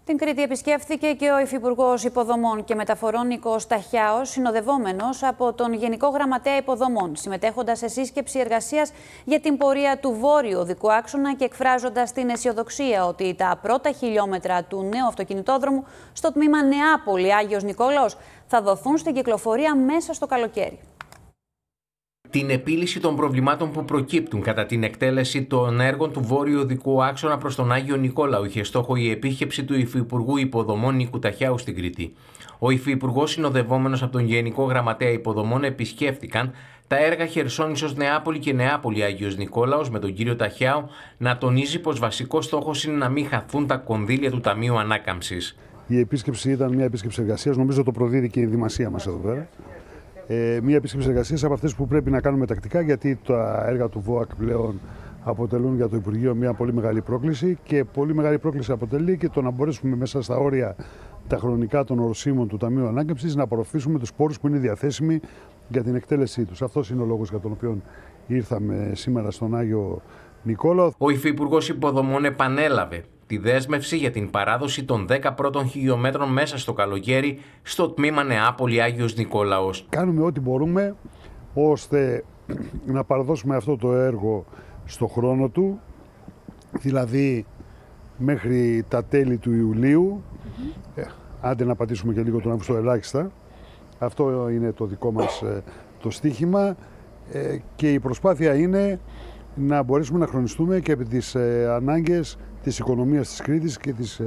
Την Κρήτη επισκέφθηκε και ο Υφυπουργός Υποδομών και Μεταφορών Νίκος Ταχιάος, συνοδευόμενος από τον Γενικό Γραμματέα Υποδομών, συμμετέχοντας σε σύσκεψη εργασίας για την πορεία του βόρειου οδικού άξονα και εκφράζοντας την αισιοδοξία ότι τα πρώτα χιλιόμετρα του νέου αυτοκινητόδρομου στο τμήμα Νεάπολη-Άγιος Νικόλαος θα δοθούν στην κυκλοφορία μέσα στο καλοκαίρι. Την επίλυση των προβλημάτων που προκύπτουν κατά την εκτέλεση των έργων του βόρειου οδικού άξονα προς τον Άγιο Νικόλαο είχε στόχο η επίσκεψη του Υφυπουργού Υποδομών Νίκου Ταχιάου στην Κρήτη. Ο Υφυπουργός, συνοδευόμενος από τον Γενικό Γραμματέα Υποδομών, επισκέφτηκαν τα έργα Χερσόνησος Νεάπολη και Νεάπολη Άγιος Νικόλαος, με τον κύριο Ταχιάου να τονίζει πως βασικός στόχος είναι να μην χαθούν τα κονδύλια του Ταμείου Ανάκαμψης. Η επίσκεψη ήταν μια επίσκεψη εργασίας, νομίζω το προδίδει και η ενδυμασία μας εδώ πέρα. Μια επίσκεψη εργασίας από αυτές που πρέπει να κάνουμε τακτικά, γιατί τα έργα του ΒΟΑΚ πλέον αποτελούν για το Υπουργείο μια πολύ μεγάλη πρόκληση, και πολύ μεγάλη πρόκληση αποτελεί και το να μπορέσουμε μέσα στα όρια τα χρονικά των οροσίμων του Ταμείου Ανάκαμψης να απορροφήσουμε τους πόρους που είναι διαθέσιμοι για την εκτέλεσή τους. Αυτός είναι ο λόγος για τον οποίο ήρθαμε σήμερα στον Άγιο Νικόλαο. Ο Υφυπουργός Υποδομών επανέλαβε τη δέσμευση για την παράδοση των 10 πρώτων χιλιόμετρων μέσα στο καλοκαίρι στο τμήμα Νεάπολη-Άγιος Νικόλαος. Κάνουμε ό,τι μπορούμε ώστε να παραδώσουμε αυτό το έργο στο χρόνο του, δηλαδή μέχρι τα τέλη του Ιουλίου, άντε να πατήσουμε και λίγο τον Αύγουστο ελάχιστα. Αυτό είναι το δικό μας το στίχημα, και η προσπάθεια είναι να μπορέσουμε να χρονιστούμε και επί τις ανάγκες της οικονομίας της Κρήτης και της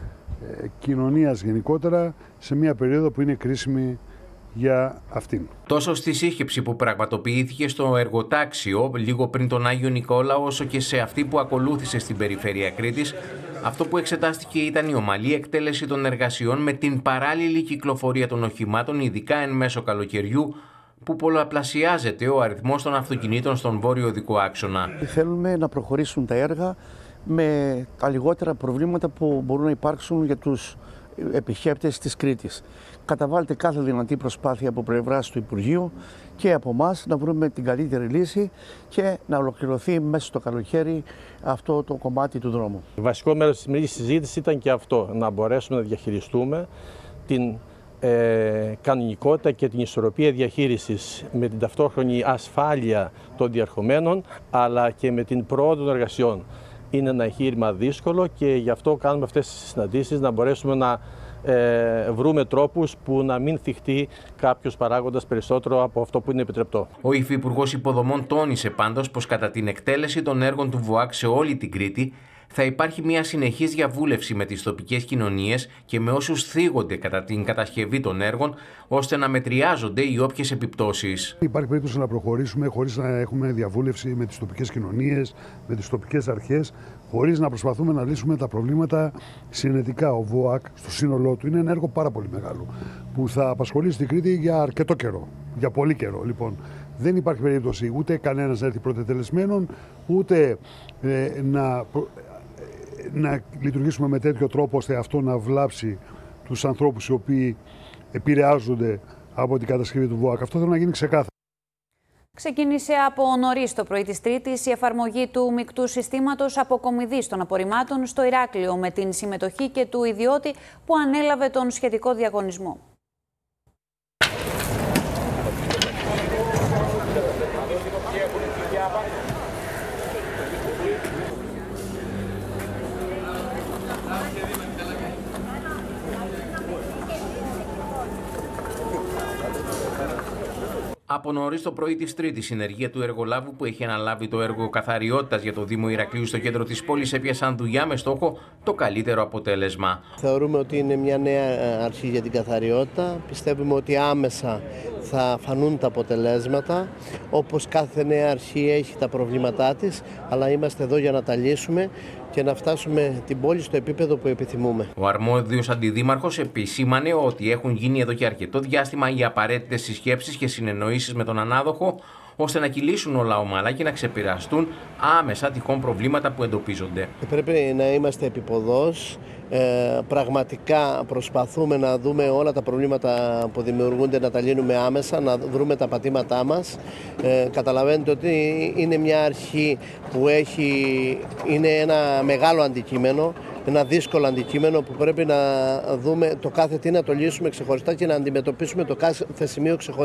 κοινωνίας γενικότερα σε μια περίοδο που είναι κρίσιμη για αυτήν. Τόσο στη σύσκεψη που πραγματοποιήθηκε στο εργοτάξιο λίγο πριν τον Άγιο Νικόλαο, όσο και σε αυτή που ακολούθησε στην περιφέρεια Κρήτης, αυτό που εξετάστηκε ήταν η ομαλή εκτέλεση των εργασιών με την παράλληλη κυκλοφορία των οχημάτων, ειδικά εν μέσω καλοκαιριού, που πολλαπλασιάζεται ο αριθμός των αυτοκινήτων στον βόρειο οδικό άξονα. Θέλουμε να προχωρήσουν τα έργα με τα λιγότερα προβλήματα που μπορούν να υπάρξουν για τους επισκέπτες της Κρήτης. Καταβάλλεται κάθε δυνατή προσπάθεια από πλευράς του Υπουργείου και από εμάς να βρούμε την καλύτερη λύση και να ολοκληρωθεί μέσα στο καλοκαίρι αυτό το κομμάτι του δρόμου. Βασικό μέρος της σημερινής συζήτησης ήταν και αυτό, να μπορέσουμε να διαχειριστούμε την κανονικότητα και την ισορροπία διαχείρισης με την ταυτόχρονη ασφάλεια των διερχομένων, αλλά και με την πρόοδο των εργασιών. Είναι ένα εγχείρημα δύσκολο και γι' αυτό κάνουμε αυτές τις συναντήσεις, να μπορέσουμε να βρούμε τρόπους που να μην θυχτεί κάποιος παράγοντας περισσότερο από αυτό που είναι επιτρεπτό. Ο Υφυπουργός Υποδομών τόνισε πάντως πως κατά την εκτέλεση των έργων του ΒΟΑΚ σε όλη την Κρήτη θα υπάρχει μια συνεχής διαβούλευση με τις τοπικές κοινωνίες και με όσους θίγονται κατά την κατασκευή των έργων, ώστε να μετριάζονται οι όποιες επιπτώσεις. Υπάρχει περίπτωση να προχωρήσουμε χωρίς να έχουμε διαβούλευση με τις τοπικές κοινωνίες, με τις τοπικές αρχές, χωρίς να προσπαθούμε να λύσουμε τα προβλήματα συνετικά. Ο ΒΟΑΚ στο σύνολό του είναι ένα έργο πάρα πολύ μεγάλο, που θα απασχολήσει την Κρήτη για αρκετό καιρό, για πολύ καιρό. Λοιπόν, δεν υπάρχει περίπτωση ούτε κανένας να έρθει πρωτετελεσμένον, ούτε να λειτουργήσουμε με τέτοιο τρόπο ώστε αυτό να βλάψει τους ανθρώπους οι οποίοι επηρεάζονται από την κατασκευή του ΒΟΑΚ. Αυτό θέλω να γίνει ξεκάθαρα. Ξεκίνησε από νωρίς το πρωί της Τρίτης η εφαρμογή του μεικτού συστήματος αποκομιδής των απορριμμάτων στο Ηράκλειο, με την συμμετοχή και του ιδιώτη που ανέλαβε τον σχετικό διαγωνισμό. Από νωρίς το πρωί της Τρίτης, συνεργεία του εργολάβου που έχει αναλάβει το έργο καθαριότητας για το Δήμο Ηρακλείου στο κέντρο της πόλης έπιασαν δουλειά με στόχο το καλύτερο αποτέλεσμα. Θεωρούμε ότι είναι μια νέα αρχή για την καθαριότητα. Πιστεύουμε ότι άμεσα θα φανούν τα αποτελέσματα. Όπως κάθε νέα αρχή έχει τα προβλήματά της, αλλά είμαστε εδώ για να τα λύσουμε και να φτάσουμε την πόλη στο επίπεδο που επιθυμούμε. Ο αρμόδιος αντιδήμαρχος επισήμανε ότι έχουν γίνει εδώ και αρκετό διάστημα οι απαραίτητες συσκέψεις και συνεννοήσεις με τον ανάδοχο, ώστε να κυλήσουν όλα ομαλά και να ξεπεραστούν άμεσα τυχόν προβλήματα που εντοπίζονται. Πρέπει να είμαστε επίποδος. Πραγματικά προσπαθούμε να δούμε όλα τα προβλήματα που δημιουργούνται, να τα λύνουμε άμεσα, να βρούμε τα πατήματά μας. Καταλαβαίνετε ότι είναι μια αρχή που είναι ένα μεγάλο αντικείμενο, ένα δύσκολο αντικείμενο που πρέπει να δούμε το κάθε τι να το λύσουμε ξεχωριστά και να αντιμετωπίσουμε το κάθε σημείο ξεχωριστά.